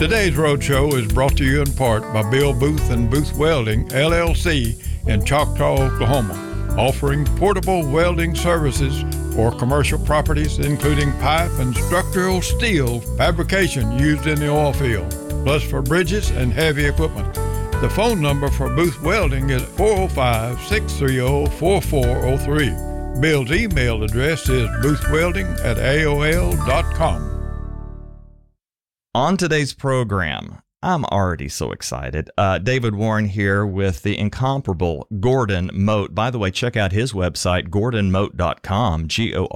Today's Roadshow is brought to you in part by Bill Booth and Booth Welding, LLC in Choctaw, Oklahoma, offering portable welding services for commercial properties, including pipe and structural steel fabrication used in the oil field, plus for bridges and heavy equipment. The phone number for Booth Welding is 405-630-4403. Bill's email address is boothwelding@aol.com. On today's program, I'm already so excited. David Warren here with the incomparable Gordon Mote. By the way, check out his website, gordonmote.com,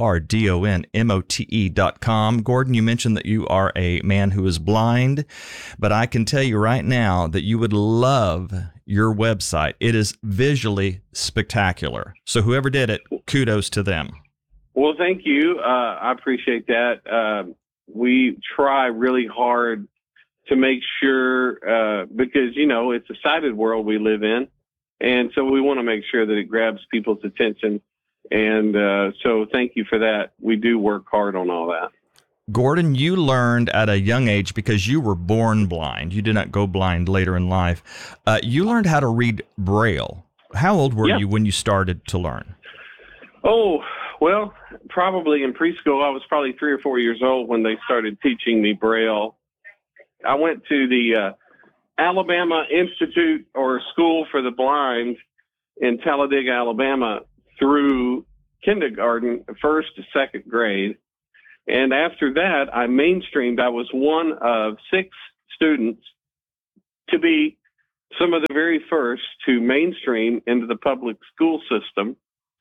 GORDONMOTE.com. Gordon, you mentioned that you are a man who is blind, but I can tell you right now that you would love your website. It is visually spectacular. So whoever did it, kudos to them. Well, thank you. I appreciate that. We try really hard to make sure, because, you know, it's a sighted world we live in. And so we want to make sure that it grabs people's attention. And so thank you for that. We do work hard on all that. Gordon, you learned at a young age, because you were born blind. You did not go blind later in life. You learned how to read Braille. How old were you when you started to learn? Oh, well, probably in preschool. I was probably 3 or 4 years old when they started teaching me Braille. I went to the Alabama Institute or School for the Blind in Talladega, Alabama through kindergarten, 1st to 2nd grade. And after that, I mainstreamed. I was one of 6 students to be some of the very first to mainstream into the public school system.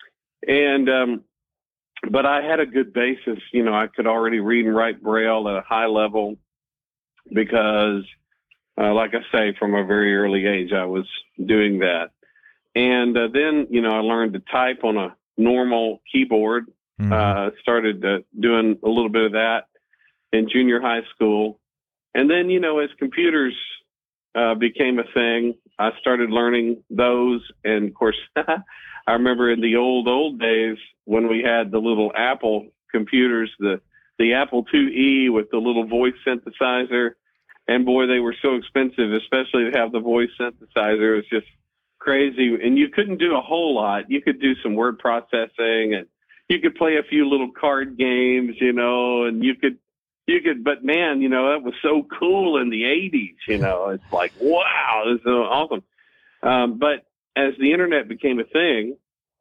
And, but I had a good basis. You know, I could already read and write Braille at a high level because, like I say, from a very early age, I was doing that. And then, you know, I learned to type on a normal keyboard. Started doing a little bit of that in junior high school. And then, you know, as computers became a thing, I started learning those. And of course, I remember in the old days when we had the little Apple computers, the Apple IIe with the little voice synthesizer. And boy, they were so expensive, especially to have the voice synthesizer. It was just crazy. And you couldn't do a whole lot. You could do some word processing and you could play a few little card games, you know, and you could, but man, you know, that was so cool in the 80s, you know, it's like, wow, this is so awesome. But as the internet became a thing,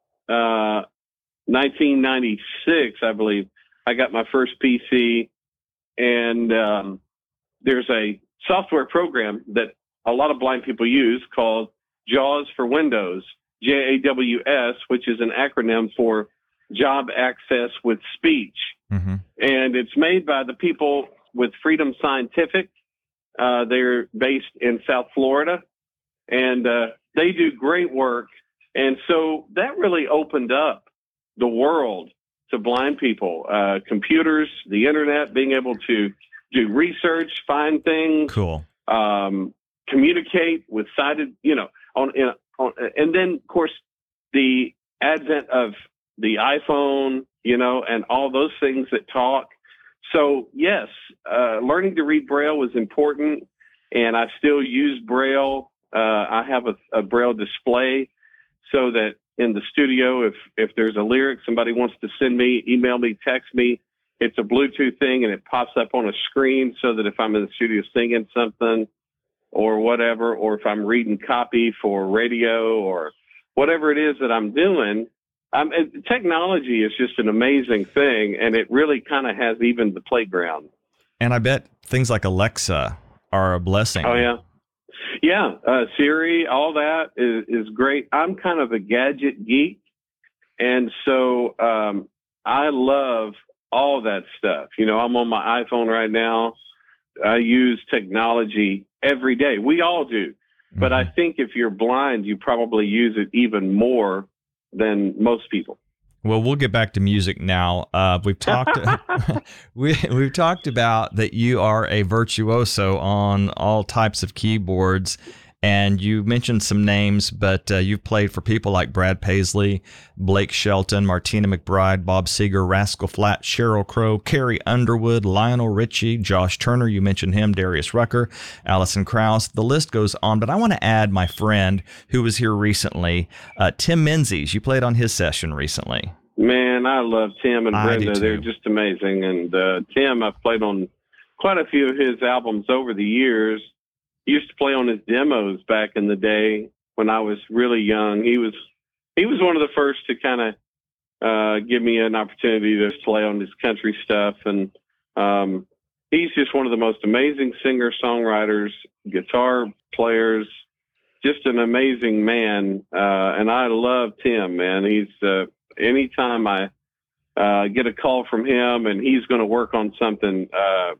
1996, I believe, I got my first PC, and there's a software program that a lot of blind people use called JAWS for Windows, JAWS, which is an acronym for Job Access with Speech. And it's made by the people with Freedom Scientific. They're based in South Florida, and they do great work. And so that really opened up the world to blind people. Computers, the internet, being able to do research, find things, communicate with sighted, you know, and then of course the advent of the iPhone, you know, and all those things that talk. So yes, learning to read Braille was important, and I still use Braille. I have a Braille display so that in the studio, if there's a lyric somebody wants to send me, email me, text me, it's a Bluetooth thing and it pops up on a screen so that if I'm in the studio singing something or whatever, or if I'm reading copy for radio or whatever it is that I'm doing, technology is just an amazing thing, and it really kind of has even the playground. And I bet things like Alexa are a blessing. Oh, yeah. Yeah, Siri, all that is great. I'm kind of a gadget geek, and so I love all that stuff. You know, I'm on my iPhone right now. I use technology every day. We all do. But I think if you're blind, you probably use it even more than most people. Well, we'll get back to music now. We've talked we've talked about that you are a virtuoso on all types of keyboards, And you mentioned some names, but you've played for people like Brad Paisley, Blake Shelton, Martina McBride, Bob Seger, Rascal Flatts, Sheryl Crow, Carrie Underwood, Lionel Richie, Josh Turner, you mentioned him, Darius Rucker, Alison Krauss. The list goes on, but I want to add my friend who was here recently, Tim Menzies. You played on his session recently. Man, I love Tim and Brenda. They're just amazing. And Tim, I've played on quite a few of his albums over the years. Used to play on his demos back in the day when I was really young. He was one of the first to kind of give me an opportunity to play on his country stuff. And he's just one of the most amazing singer-songwriters, guitar players, just an amazing man. And I love Tim, man. He's anytime I get a call from him and he's going to work on something,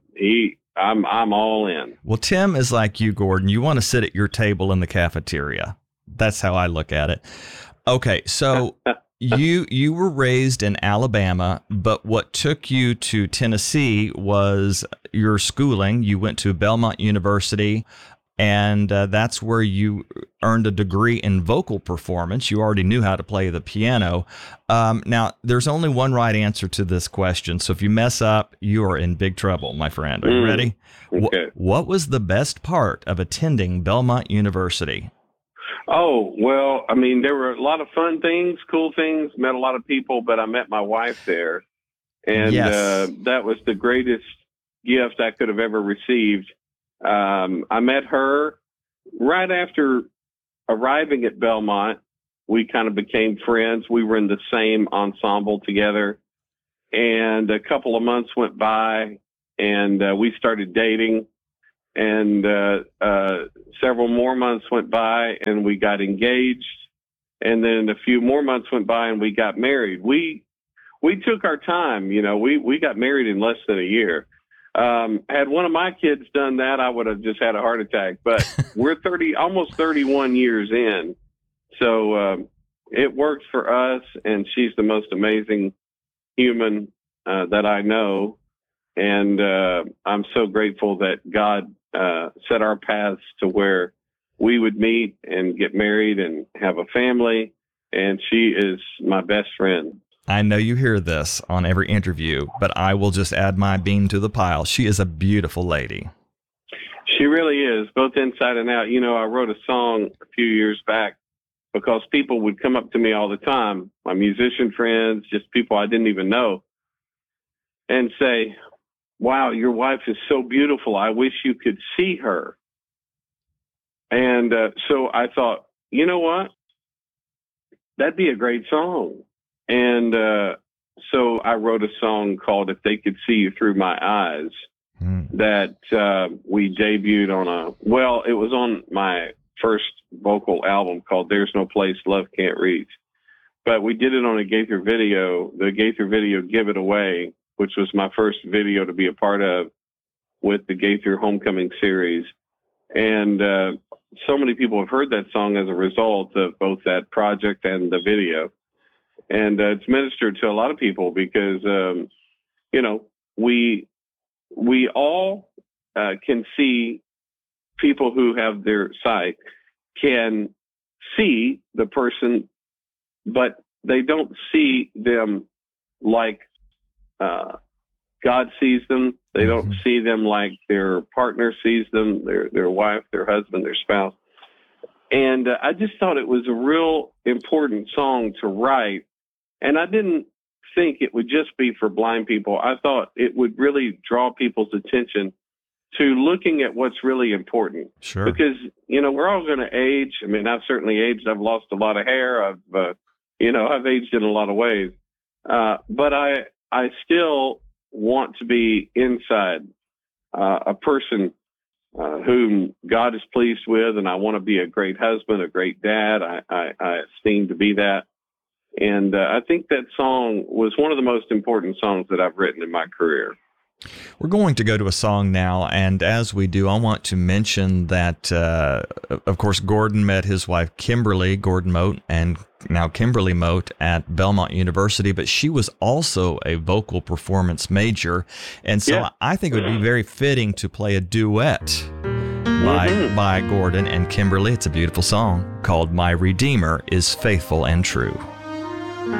I'm all in. Well, Tim is like you, Gordon. You want to sit at your table in the cafeteria. That's how I look at it. Okay, so you were raised in Alabama, but what took you to Tennessee was your schooling. You went to Belmont University, and that's where you earned a degree in vocal performance. You already knew how to play the piano. Now, there's only one right answer to this question, so if you mess up, you are in big trouble, my friend. Are you ready? Okay. What was the best part of attending Belmont University? Oh, well, I mean, there were a lot of fun things, cool things, met a lot of people, but I met my wife there. And Yes. That was the greatest gift I could have ever received. I met her right after arriving at Belmont. We kind of became friends. We were in the same ensemble together, and a couple of months went by, and we started dating, and several more months went by, and we got engaged, and then a few more months went by, and we got married. We took our time, we got married in less than a year. Had one of my kids done that, I would have just had a heart attack. But we're almost 31 years in. So it works for us, and she's the most amazing human that I know. And I'm so grateful that God set our paths to where we would meet and get married and have a family. And she is my best friend. I know you hear this on every interview, but I will just add my bean to the pile. She is a beautiful lady. She really is, both inside and out. I wrote a song a few years back because people would come up to me all the time, my musician friends, just people I didn't even know, and say, "Wow, your wife is so beautiful. I wish you could see her." And so I thought, you know what? That'd be a great song. And so I wrote a song called "If They Could See You Through My Eyes" that we debuted it was on my first vocal album called "There's No Place Love Can't Reach." But we did it on a Gaither video, the Gaither video "Give It Away," which was my first video to be a part of with the Gaither Homecoming series. And so many people have heard that song as a result of both that project and the video. And it's ministered to a lot of people because, we all can see, people who have their sight can see the person, but they don't see them like God sees them. They don't see them like their partner sees them, their wife, their husband, their spouse. And I just thought it was a real important song to write. And I didn't think it would just be for blind people. I thought it would really draw people's attention to looking at what's really important. Sure. Because, we're all going to age. I mean, I've certainly aged. I've lost a lot of hair. I've aged in a lot of ways. But I still want to be inside a person whom God is pleased with, and I want to be a great husband, a great dad. I esteem to be that. And I think that song was one of the most important songs that I've written in my career. We're going to go to a song now, and as we do, I want to mention that, of course, Gordon met his wife, Kimberly Gordon Mote, and now Kimberly Mote at Belmont University, but she was also a vocal performance major, and so I think it would be very fitting to play a duet by Gordon and Kimberly. It's a beautiful song called My Redeemer is Faithful and True.